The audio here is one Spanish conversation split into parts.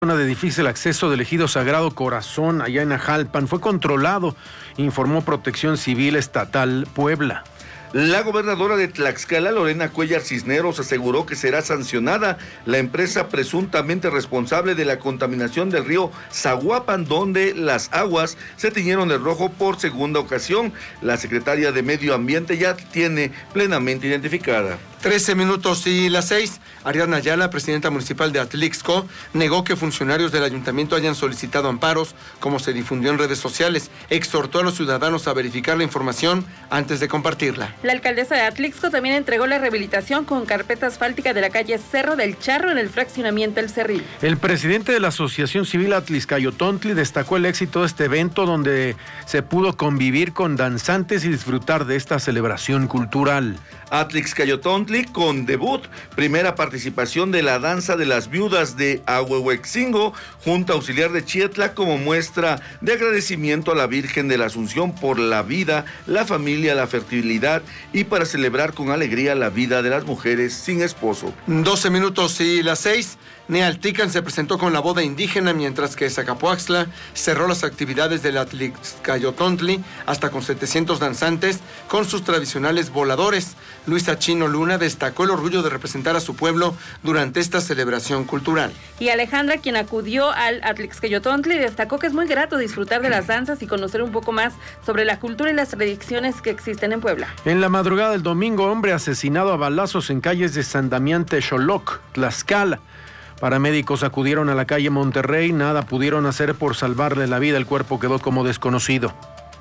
Zona de difícil acceso del ejido Sagrado Corazón, allá en Ajalpan, fue controlado, informó Protección Civil Estatal Puebla. La gobernadora de Tlaxcala, Lorena Cuellar Cisneros, aseguró que será sancionada la empresa presuntamente responsable de la contaminación del río Zaguapan, donde las aguas se tiñeron de rojo por segunda ocasión. La secretaria de Medio Ambiente ya tiene plenamente identificada. 13 minutos y las 6. Ariadna Ayala, presidenta municipal de Atlixco, negó que funcionarios del ayuntamiento hayan solicitado amparos, como se difundió en redes sociales. Exhortó a los ciudadanos a verificar la información antes de compartirla. La alcaldesa de Atlixco también entregó la rehabilitación con carpeta asfáltica de la calle Cerro del Charro en el fraccionamiento El Cerril. El presidente de la Asociación Civil Atlixcayotontli destacó el éxito de este evento, donde se pudo convivir con danzantes y disfrutar de esta celebración cultural. Atlixcayotontli con debut, primera participación de la danza de las viudas de Ahuehuetzingo, Junta Auxiliar de Chietla, como muestra de agradecimiento a la Virgen de la Asunción por la vida, la familia, la fertilidad y para celebrar con alegría la vida de las mujeres sin esposo. 12 minutos y las 6. Nealtican se presentó con la boda indígena, mientras que Zacapoaxtla cerró las actividades del Atlixcayotontli hasta con 700 danzantes con sus tradicionales voladores. Luisa Chino Luna destacó el orgullo de representar a su pueblo durante esta celebración cultural. Y Alejandra, quien acudió al Atlixcayotontli, destacó que es muy grato disfrutar de las danzas y conocer un poco más sobre la cultura y las tradiciones que existen en Puebla. En la madrugada del domingo, hombre asesinado a balazos en calles de San Damián Texoloc, Tlaxcala. Paramédicos acudieron a la calle Monterrey, nada pudieron hacer por salvarle la vida, el cuerpo quedó como desconocido.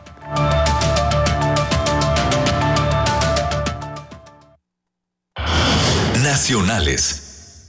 Nacionales.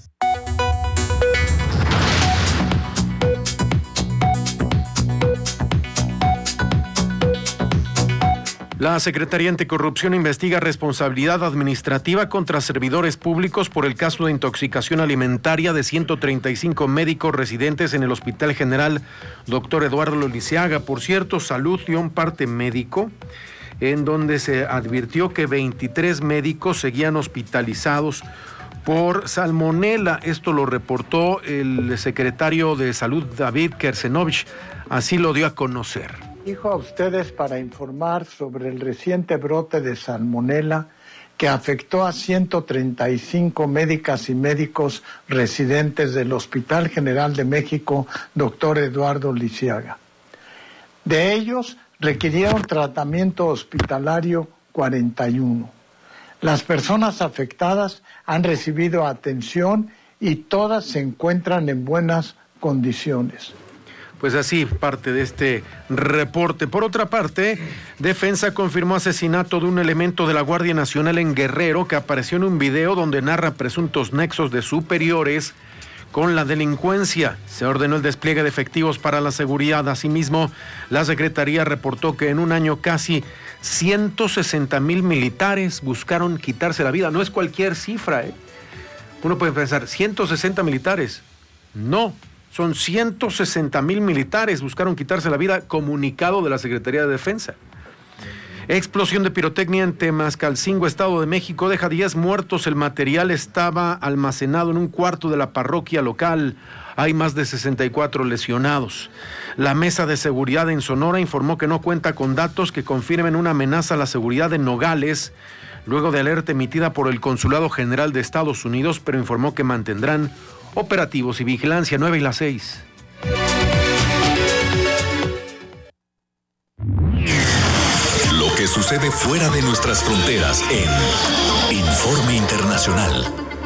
La Secretaría Anticorrupción investiga responsabilidad administrativa contra servidores públicos por el caso de intoxicación alimentaria de 135 médicos residentes en el Hospital General Dr. Eduardo Lisiaga. Por cierto, Salud dio un parte médico en donde se advirtió que 23 médicos seguían hospitalizados por salmonela. Esto lo reportó el secretario de Salud, David Kersenovich, así lo dio a conocer. Dijo a ustedes para informar sobre el reciente brote de salmonela que afectó a 135 médicas y médicos residentes del Hospital General de México, Dr. Eduardo Lisiaga. De ellos, requirieron tratamiento hospitalario 41. Las personas afectadas han recibido atención y todas se encuentran en buenas condiciones. Pues así, parte de este reporte. Por otra parte, Defensa confirmó asesinato de un elemento de la Guardia Nacional en Guerrero que apareció en un video donde narra presuntos nexos de superiores con la delincuencia. Se ordenó el despliegue de efectivos para la seguridad. Asimismo, la Secretaría reportó que en un año casi 160,000 militares buscaron quitarse la vida. No es cualquier cifra, ¿eh? Uno puede pensar, 160 militares. No. Son 160,000 militares buscaron quitarse la vida, comunicado de la Secretaría de Defensa. Explosión de pirotecnia en Temascalcingo, Estado de México, deja 10 muertos. El material estaba almacenado en un cuarto de la parroquia local. Hay más de 64 lesionados. La Mesa de Seguridad en Sonora informó que no cuenta con datos que confirmen una amenaza a la seguridad en Nogales, luego de alerta emitida por el Consulado General de Estados Unidos, pero informó que mantendrán operativos y vigilancia. 9 y las 6. Lo que sucede fuera de nuestras fronteras en Informe Internacional.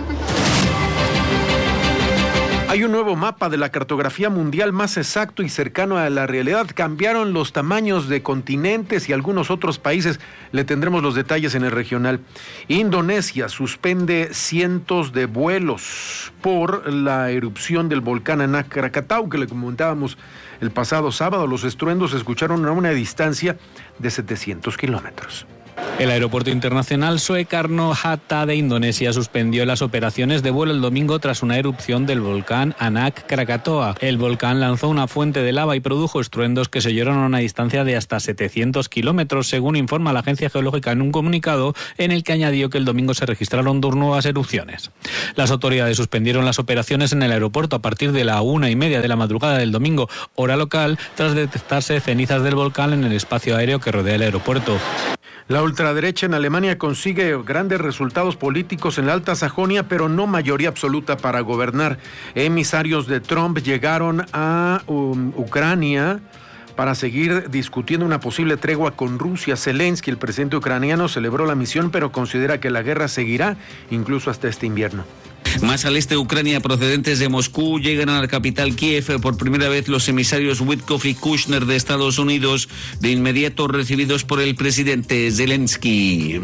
Hay un nuevo mapa de la cartografía mundial más exacto y cercano a la realidad. Cambiaron los tamaños de continentes y algunos otros países. Le tendremos los detalles en el regional. Indonesia suspende cientos de vuelos por la erupción del volcán Anak Krakatau, que le comentábamos el pasado sábado. Los estruendos se escucharon a una distancia de 700 kilómetros. El aeropuerto internacional Soekarno-Hatta de Indonesia suspendió las operaciones de vuelo el domingo tras una erupción del volcán Anak Krakatoa. El volcán lanzó una fuente de lava y produjo estruendos que se oyeron a una distancia de hasta 700 kilómetros, según informa la Agencia Geológica en un comunicado en el que añadió que el domingo se registraron 2 nuevas erupciones. Las autoridades suspendieron las operaciones en el aeropuerto a partir de la 1:30 de la madrugada del domingo, hora local, tras detectarse cenizas del volcán en el espacio aéreo que rodea el aeropuerto. La ultraderecha en Alemania consigue grandes resultados políticos en la Alta Sajonia, pero no mayoría absoluta para gobernar. Emisarios de Trump llegaron a Ucrania para seguir discutiendo una posible tregua con Rusia. Zelensky, el presidente ucraniano, celebró la misión, pero considera que la guerra seguirá incluso hasta este invierno. Más al este de Ucrania, procedentes de Moscú, llegan a la capital Kiev por primera vez los emisarios Witkoff y Kushner de Estados Unidos, de inmediato recibidos por el presidente Zelensky.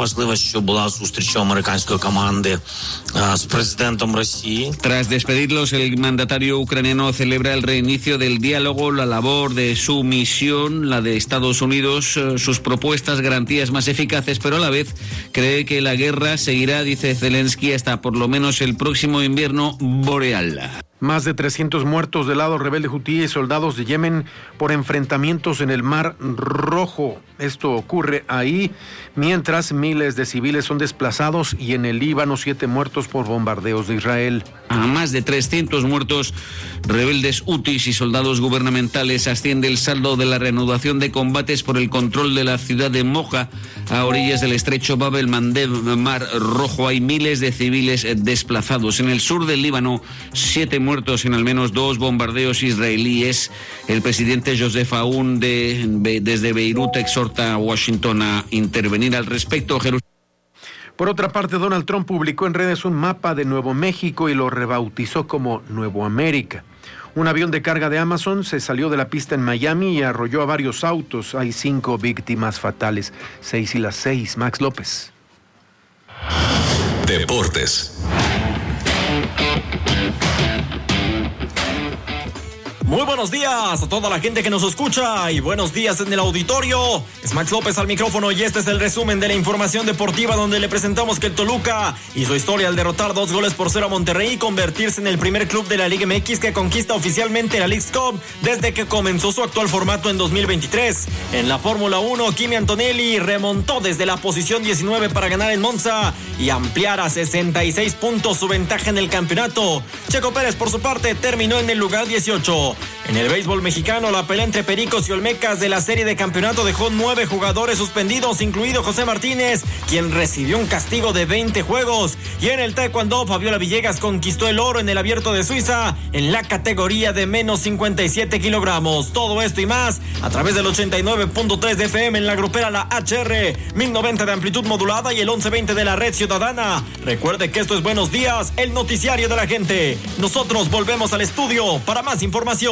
Tras despedirlos, el mandatario ucraniano celebra el reinicio del diálogo, la labor de su misión, la de Estados Unidos, sus propuestas, garantías más eficaces, pero a la vez cree que la guerra seguirá, dice Zelensky, hasta por lo menos el próximo invierno boreal. Más de 300 muertos del lado rebelde hutí y soldados de Yemen por enfrentamientos en el Mar Rojo. Esto ocurre ahí, mientras miles de civiles son desplazados, y en el Líbano 7 muertos por bombardeos de Israel. A más de 300 muertos, rebeldes hutis y soldados gubernamentales, asciende el saldo de la reanudación de combates por el control de la ciudad de Moja, a orillas del estrecho Bab el-Mandeb, Mar Rojo. Hay miles de civiles desplazados. En el sur del Líbano, 7 muertos en al menos 2 bombardeos israelíes. El presidente Joseph Aoun desde Beirut exhorta a Washington a intervenir al respecto. Por otra parte, Donald Trump publicó en redes un mapa de Nuevo México y lo rebautizó como Nuevo América. Un avión de carga de Amazon se salió de la pista en Miami y arrolló a varios autos. Hay 5 víctimas fatales. 6 y las 6. Max López. Deportes. Muy buenos días a toda la gente que nos escucha y buenos días en el auditorio. Es Max López al micrófono y este es el resumen de la información deportiva, donde le presentamos que el Toluca hizo historia al derrotar 2-0 a Monterrey y convertirse en el primer club de la Liga MX que conquista oficialmente la Leagues Cup desde que comenzó su actual formato en 2023. En la Fórmula 1, Kimi Antonelli remontó desde la posición 19 para ganar en Monza y ampliar a 66 puntos su ventaja en el campeonato. Checo Pérez, por su parte, terminó en el lugar 18. En el béisbol mexicano, la pelea entre Pericos y Olmecas de la serie de campeonato dejó 9 jugadores suspendidos, incluido José Martínez, quien recibió un castigo de 20 juegos. Y en el taekwondo, Fabiola Villegas conquistó el oro en el Abierto de Suiza en la categoría de menos 57 kilogramos. Todo esto y más a través del 89.3 de FM en la grupera La HR, 1090 de amplitud modulada y el 1120 de la Red Ciudadana. Recuerde que esto es Buenos Días, el noticiario de la gente. Nosotros volvemos al estudio para más información.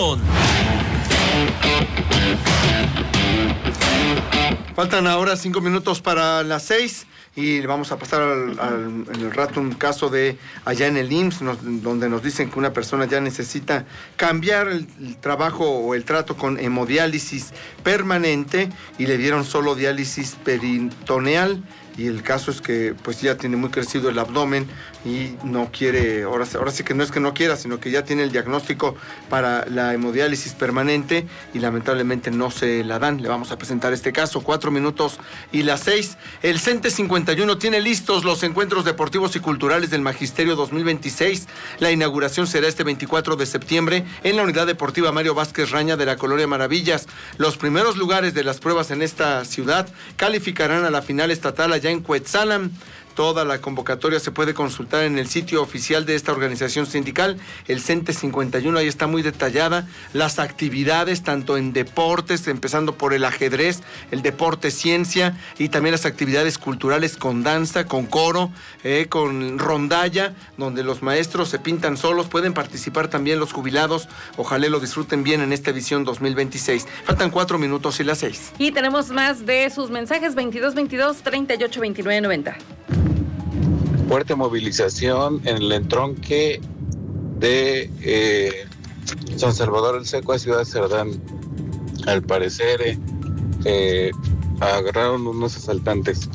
Faltan ahora 5 minutos para las 6 y vamos a pasar en el rato un caso de allá en el IMSS, donde nos dicen que una persona ya necesita cambiar el trabajo o el trato con hemodiálisis permanente y le dieron solo diálisis peritoneal. Y el caso es que pues ya tiene muy crecido el abdomen y no quiere, ahora sí que no es que no quiera, sino que ya tiene el diagnóstico para la hemodiálisis permanente y lamentablemente no se la dan. Le vamos a presentar este caso, 4 minutos y las 6. El CENTE 51 tiene listos los encuentros deportivos y culturales del Magisterio 2026. La inauguración será este 24 de septiembre en la Unidad Deportiva Mario Vázquez Raña de la Colonia Maravillas. Los primeros lugares de las pruebas en esta ciudad calificarán a la final estatal allá en Cuetzalan. Toda la convocatoria se puede consultar en el sitio oficial de esta organización sindical, el CENTE 51, ahí está muy detallada las actividades, tanto en deportes, empezando por el ajedrez, el deporte ciencia, y también las actividades culturales con danza, con coro, con rondalla, donde los maestros se pintan solos, pueden participar también los jubilados, ojalá lo disfruten bien en esta edición 2026. Faltan 4 minutos y las 6. Y tenemos más de sus mensajes, 2222-382990. Fuerte movilización en el entronque de San Salvador el Seco a Ciudad Cerdán. Al parecer agarraron unos asaltantes.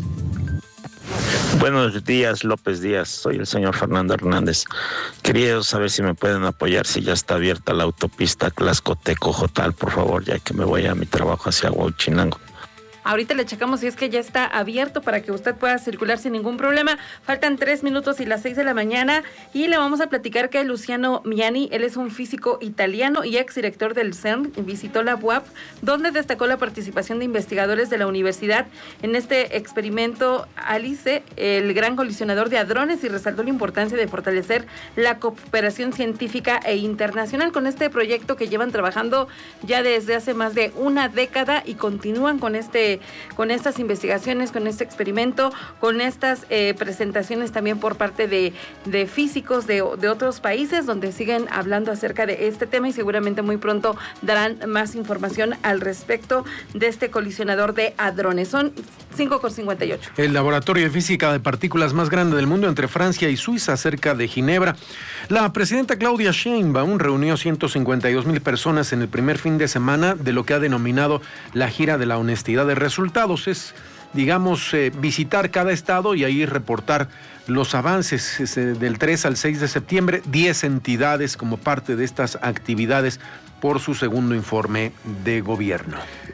Buenos días, López Díaz. Soy el señor Fernando Hernández. Quería saber si me pueden apoyar, si ya está abierta la autopista Tlaxcoteco-Jotal, por favor, ya que me voy a mi trabajo hacia Huauchinango. Ahorita le checamos si es que ya está abierto para que usted pueda circular sin ningún problema. Faltan 3 minutos y las 6 de la mañana y le vamos a platicar que Luciano Miani, él es un físico italiano y exdirector del CERN, visitó la UAP, donde destacó la participación de investigadores de la universidad en este experimento ALICE, el gran colisionador de hadrones, y resaltó la importancia de fortalecer la cooperación científica e internacional con este proyecto que llevan trabajando ya desde hace más de una década y continúan con estas investigaciones, con este experimento, con estas presentaciones también por parte de físicos de otros países, donde siguen hablando acerca de este tema y seguramente muy pronto darán más información al respecto de este colisionador de hadrones. Son 5:58. El laboratorio de física de partículas más grande del mundo entre Francia y Suiza, cerca de Ginebra. La presidenta Claudia Sheinbaum reunió 152,000 personas en el primer fin de semana de lo que ha denominado la gira de la honestidad de resultados. Es, digamos, visitar cada estado y ahí reportar los avances. Del 3 al 6 de septiembre, 10 entidades como parte de estas actividades por su segundo informe de gobierno.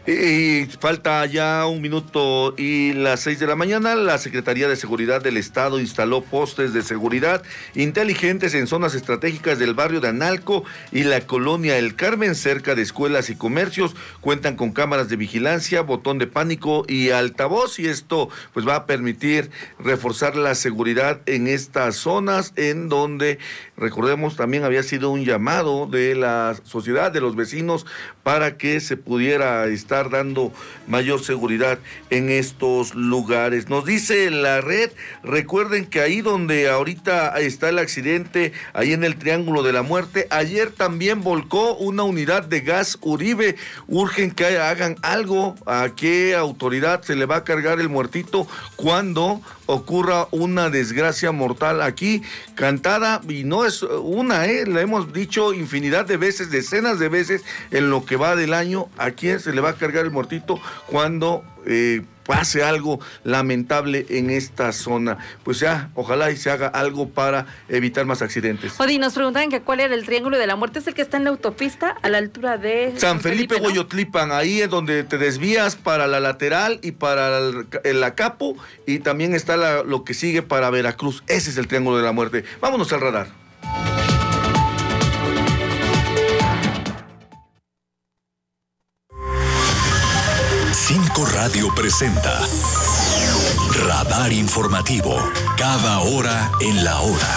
Y falta ya 1 minuto y las 6 de la mañana. La Secretaría de Seguridad del Estado instaló postes de seguridad inteligentes en zonas estratégicas del barrio de Analco y la colonia El Carmen, cerca de escuelas y comercios. Cuentan con cámaras de vigilancia, botón de pánico y altavoz, y esto pues va a permitir reforzar la seguridad en estas zonas, en donde, recordemos, también había sido un llamado de la sociedad, de los vecinos, para que se pudiera estar dando mayor seguridad en estos lugares. Nos dice la red, recuerden que ahí donde ahorita está el accidente, ahí en el Triángulo de la Muerte, ayer también volcó una unidad de gas Uribe. Urgen que hagan algo. ¿A qué autoridad se le va a cargar el muertito cuando ocurra una desgracia mortal aquí? Cantada, y no es una, la hemos dicho infinidad de veces, decenas de veces en lo que va del año. ¿A quién se le va a cargar el muertito cuando pase algo lamentable en esta zona? Pues ya, ojalá y se haga algo para evitar más accidentes. Odi, nos preguntaban que cuál era el Triángulo de la Muerte. Es el que está en la autopista a la altura de San Felipe, ¿no? Hueyotlipan, ahí es donde te desvías para la lateral y para el Acapo, y también está lo que sigue para Veracruz. Ese es el Triángulo de la Muerte. Vámonos al radar. Cinco Radio presenta Radar Informativo, cada hora en la hora.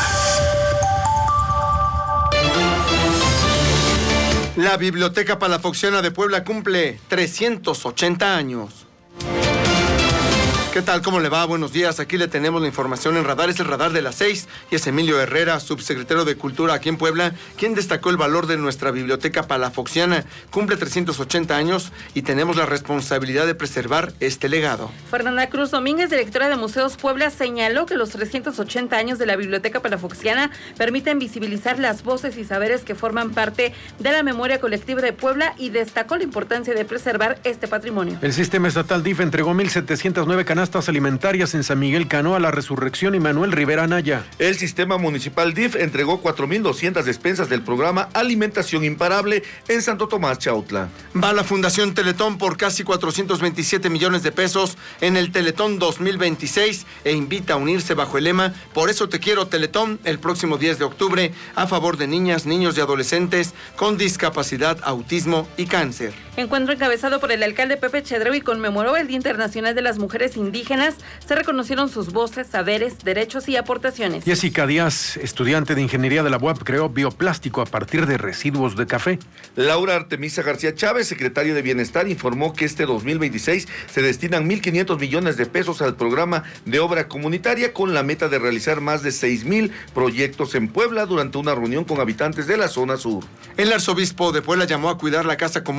La Biblioteca Palafoxiana de Puebla cumple 380 años. ¿Qué tal? ¿Cómo le va? Buenos días. Aquí le tenemos la información en Radar. Es el Radar de las 6 y es Emilio Herrera, subsecretario de Cultura aquí en Puebla, quien destacó el valor de nuestra Biblioteca Palafoxiana. Cumple 380 años y tenemos la responsabilidad de preservar este legado. Fernanda Cruz Domínguez, directora de Museos Puebla, señaló que los 380 años de la Biblioteca Palafoxiana permiten visibilizar las voces y saberes que forman parte de la memoria colectiva de Puebla y destacó la importancia de preservar este patrimonio. El sistema estatal DIF entregó 1,709 canastas alimentarias en San Miguel Canoa, La Resurrección y Manuel Rivera Anaya. El sistema municipal DIF entregó 4,200 despensas del programa Alimentación Imparable en Santo Tomás, Chautla. Va la Fundación Teletón por casi 427 millones de pesos en el Teletón 2026 e invita a unirse bajo el lema Por eso te quiero, Teletón, el próximo 10 de octubre a favor de niñas, niños y adolescentes con discapacidad, autismo y cáncer. Encuentro encabezado por el alcalde Pepe Chedreu y conmemoró el Día Internacional de las Mujeres Indígenas. Se reconocieron sus voces, saberes, derechos y aportaciones. Jessica Díaz, estudiante de Ingeniería de la UAP, creó bioplástico a partir de residuos de café. Laura Artemisa García Chávez, secretaria de Bienestar, informó que este 2026 se destinan 1,500 millones de pesos al programa de obra comunitaria con la meta de realizar más de 6,000 proyectos en Puebla durante una reunión con habitantes de la zona sur. El arzobispo de Puebla llamó a cuidar la casa común durante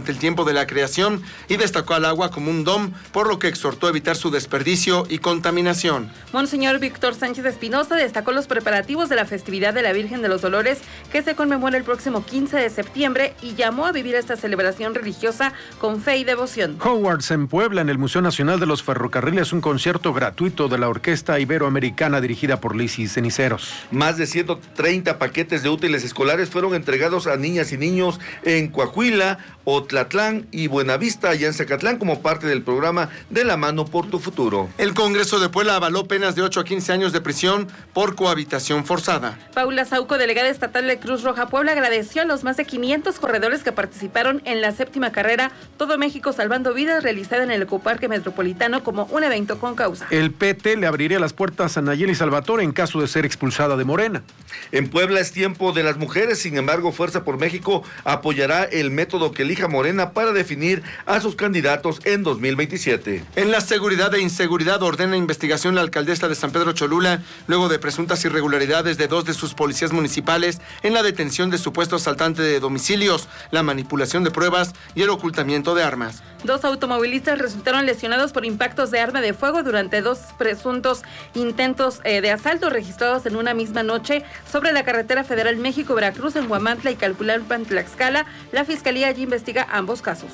durante el tiempo de la creación y destacó al agua como un don, por lo que exhortó a evitar su desperdicio y contaminación. Monseñor Víctor Sánchez Espinosa destacó los preparativos de la festividad de la Virgen de los Dolores que se conmemora el próximo 15 de septiembre y llamó a vivir esta celebración religiosa con fe y devoción. Hogwarts en Puebla, en el Museo Nacional de los Ferrocarriles, un concierto gratuito de la Orquesta Iberoamericana dirigida por Lizzy Ceniceros. Más de 130 paquetes de útiles escolares fueron entregados a niñas y niños en Coahuila, Otlatlán y Buenavista, allá en Zacatlán, como parte del programa De la Mano por tu Futuro. El Congreso de Puebla avaló penas de 8 a 15 años de prisión por cohabitación forzada. Paula Sauco, delegada estatal de Cruz Roja Puebla, agradeció a los más de 500 corredores que participaron en la 7ª carrera Todo México Salvando Vidas, realizada en el Ecoparque Metropolitano como un evento con causa. El PT le abriría las puertas a Nayeli Salvatore en caso de ser expulsada de Morena. En Puebla es tiempo de las mujeres, sin embargo, Fuerza por México apoyará el método que elija Morena para definir a sus candidatos en 2027. En la seguridad e inseguridad ordena investigación la alcaldesa de San Pedro Cholula, luego de presuntas irregularidades de 2 de sus policías municipales en la detención de supuesto asaltante de domicilios, la manipulación de pruebas y el ocultamiento de armas. 2 automovilistas resultaron lesionados por impactos de arma de fuego durante 2 presuntos intentos de asalto registrados en una misma noche sobre la carretera federal México-Veracruz en Huamantla y Calpulalpan, Tlaxcala. La fiscalía allí investiga ambos casos.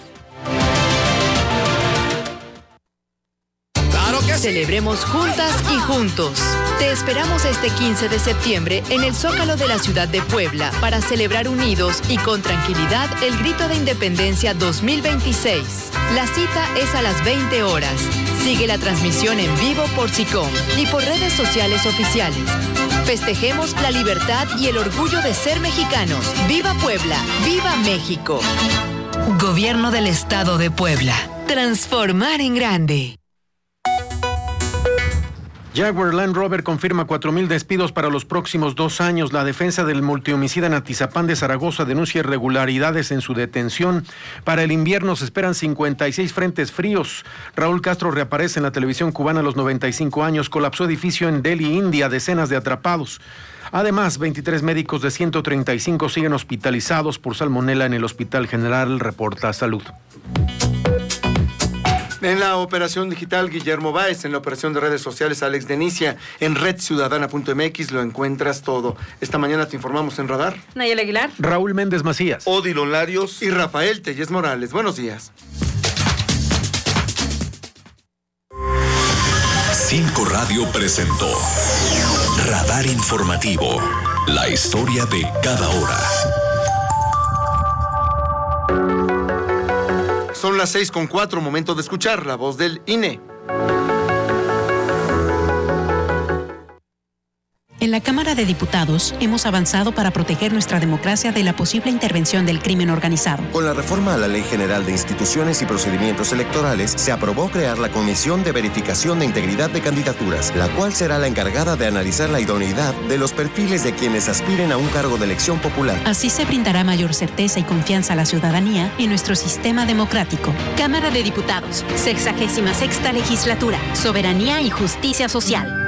Celebremos juntas y juntos. Te esperamos este 15 de septiembre en el Zócalo de la ciudad de Puebla para celebrar unidos y con tranquilidad el Grito de Independencia 2026. La cita es a las 20 horas. Sigue la transmisión en vivo por SICOM y por redes sociales oficiales. Festejemos la libertad y el orgullo de ser mexicanos. ¡Viva Puebla! ¡Viva México! Gobierno del Estado de Puebla. Transformar en grande. Jaguar Land Rover confirma 4,000 despidos para los próximos 2 años. La defensa del multihomicida en Atizapán de Zaragoza denuncia irregularidades en su detención. Para el invierno se esperan 56 frentes fríos. Raúl Castro reaparece en la televisión cubana a los 95 años. Colapsó edificio en Delhi, India, decenas de atrapados. Además, 23 médicos de 135 siguen hospitalizados por salmonela en el Hospital General, reporta Salud. En la operación digital, Guillermo Báez. En la operación de redes sociales, Alex Denicia. En redciudadana.mx lo encuentras todo. Esta mañana te informamos en Radar. Nayel Aguilar. Raúl Méndez Macías. Odilon Larios. Y Rafael Telles Morales. Buenos días. 5 Radio presentó Radar Informativo. La historia de cada hora. Son las 6:04, momento de escuchar la voz del INE. En la Cámara de Diputados hemos avanzado para proteger nuestra democracia de la posible intervención del crimen organizado. Con la reforma a la Ley General de Instituciones y Procedimientos Electorales, se aprobó crear la Comisión de Verificación de Integridad de Candidaturas, la cual será la encargada de analizar la idoneidad de los perfiles de quienes aspiren a un cargo de elección popular. Así se brindará mayor certeza y confianza a la ciudadanía en nuestro sistema democrático. Cámara de Diputados, 66ª Legislatura, Soberanía y Justicia Social.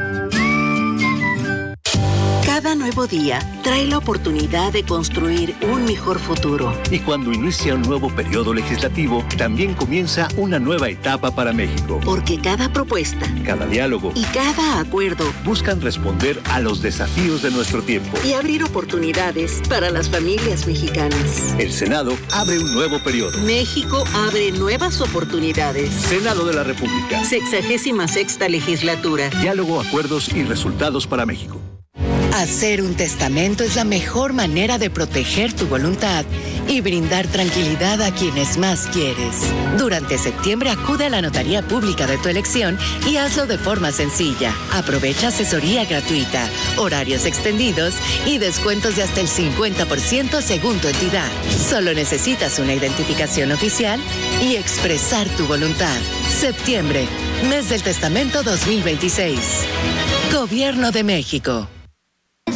Cada nuevo día trae la oportunidad de construir un mejor futuro. Y cuando inicia un nuevo periodo legislativo, también comienza una nueva etapa para México. Porque cada propuesta, cada diálogo y cada acuerdo buscan responder a los desafíos de nuestro tiempo y abrir oportunidades para las familias mexicanas. El Senado abre un nuevo periodo. México abre nuevas oportunidades. Senado de la República. 66ª Legislatura. Diálogo, acuerdos y resultados para México. Hacer un testamento es la mejor manera de proteger tu voluntad y brindar tranquilidad a quienes más quieres. Durante septiembre acude a la notaría pública de tu elección y hazlo de forma sencilla. Aprovecha asesoría gratuita, horarios extendidos y descuentos de hasta el 50% según tu entidad. Solo necesitas una identificación oficial y expresar tu voluntad. Septiembre, mes del testamento 2026. Gobierno de México.